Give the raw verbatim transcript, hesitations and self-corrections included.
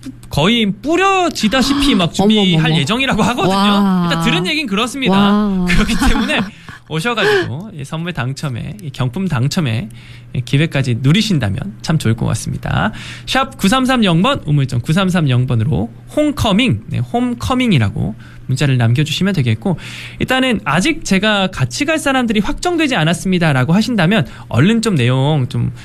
거의 뿌려지다시피 막 준비할 어머머머. 예정이라고 하거든요. 와. 일단 들은 얘기는 그렇습니다. 와. 그렇기 때문에 오셔가지고 이 선물 당첨에 이 경품 당첨에 기회까지 누리신다면 참 좋을 것 같습니다. 샵 구삼삼영 번 우물정 구삼삼영 번으로 홈커밍 네, 홈커밍이라고 문자를 남겨주시면 되겠고 일단은 아직 제가 같이 갈 사람들이 확정되지 않았습니다라고 하신다면 얼른 좀 내용 좀